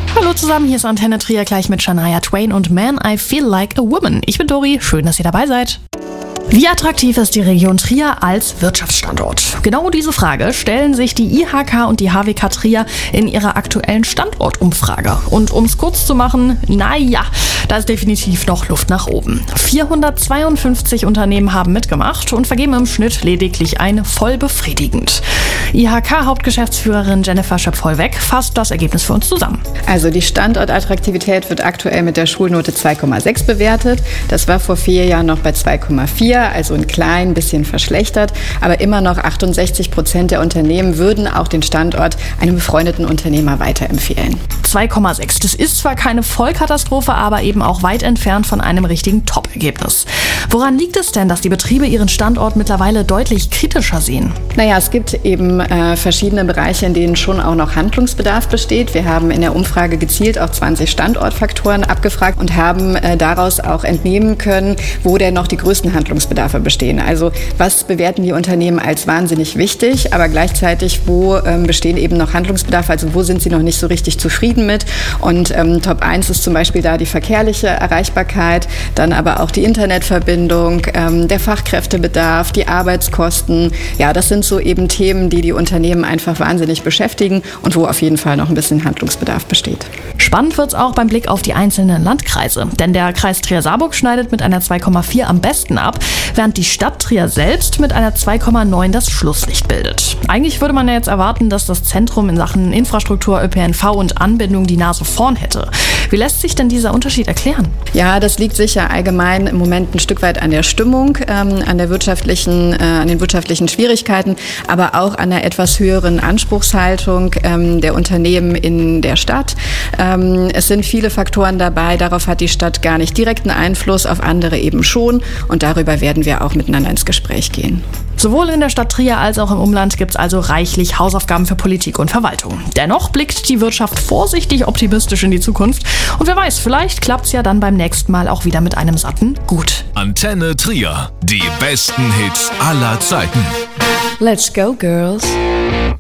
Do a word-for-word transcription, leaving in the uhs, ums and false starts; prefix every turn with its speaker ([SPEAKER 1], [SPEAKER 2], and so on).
[SPEAKER 1] Hallo zusammen, hier ist Antenne Trier gleich mit Shania Twain und Man, I Feel Like a Woman. Ich bin Dori, schön, dass ihr dabei seid. Wie attraktiv ist die Region Trier als Wirtschaftsstandort? Genau diese Frage stellen sich die I H K und die H W K Trier in ihrer aktuellen Standortumfrage. Und um es kurz zu machen, naja, da ist definitiv noch Luft nach oben. vierhundertzweiundfünfzig Unternehmen haben mitgemacht und vergeben im Schnitt lediglich ein voll befriedigend. I H K-Hauptgeschäftsführerin Jennifer Schöpf-Vollweg fasst das Ergebnis für uns zusammen.
[SPEAKER 2] Also die Standortattraktivität wird aktuell mit der Schulnote zwei Komma sechs bewertet. Das war vor vier Jahren noch bei zwei Komma vier, also ein klein bisschen verschlechtert. Aber immer noch achtundsechzig Prozent der Unternehmen würden auch den Standort einem befreundeten Unternehmer weiterempfehlen.
[SPEAKER 1] zwei Komma sechs, das ist zwar keine Vollkatastrophe, aber eben auch weit entfernt von einem richtigen Top-Ergebnis. Woran liegt es denn, dass die Betriebe ihren Standort mittlerweile deutlich kritischer sehen?
[SPEAKER 2] Naja, es gibt eben äh, verschiedene Bereiche, in denen schon auch noch Handlungsbedarf besteht. Wir haben in der Umfrage gezielt auch zwanzig Standortfaktoren abgefragt und haben äh, daraus auch entnehmen können, wo denn noch die größten Handlungsbedarfe bestehen. Also was bewerten die Unternehmen als wahnsinnig wichtig, aber gleichzeitig wo ähm, bestehen eben noch Handlungsbedarfe, also wo sind sie noch nicht so richtig zufrieden mit. Und ähm, Top eins ist zum Beispiel da die verkehrliche Erreichbarkeit, dann aber auch die Internetverbindung, ähm, der Fachkräftebedarf, die Arbeitskosten. Ja, das sind so eben Themen, die die Unternehmen einfach wahnsinnig beschäftigen und wo auf jeden Fall noch ein bisschen Handlungsbedarf besteht.
[SPEAKER 1] Spannend wird's auch beim Blick auf die einzelnen Landkreise, denn der Kreis Trier-Saarburg schneidet mit einer zwei Komma vier am besten ab, während die Stadt Trier selbst mit einer zwei Komma neun das Schlusslicht bildet. Eigentlich würde man ja jetzt erwarten, dass das Zentrum in Sachen Infrastruktur, Ö P N V und Anbindung die Nase vorn hätte. Wie lässt sich denn dieser Unterschied erklären?
[SPEAKER 2] Ja, das liegt sicher allgemein im Moment ein Stück weit an der Stimmung, ähm, an der wirtschaftlichen, äh, an den wirtschaftlichen Schwierigkeiten, aber auch an der etwas höheren Anspruchshaltung ähm, der Unternehmen in der Stadt. Ähm, es sind viele Faktoren dabei, darauf hat die Stadt gar nicht direkten Einfluss, auf andere eben schon und darüber werden wir auch miteinander ins Gespräch gehen.
[SPEAKER 1] Sowohl in der Stadt Trier als auch im Umland gibt es also reichlich Hausaufgaben für Politik und Verwaltung. Dennoch blickt die Wirtschaft vorsichtig optimistisch in die Zukunft. Und wer weiß, vielleicht klappt es ja dann beim nächsten Mal auch wieder mit einem satten Gut.
[SPEAKER 3] Antenne Trier, die besten Hits aller Zeiten.
[SPEAKER 1] Let's go, Girls.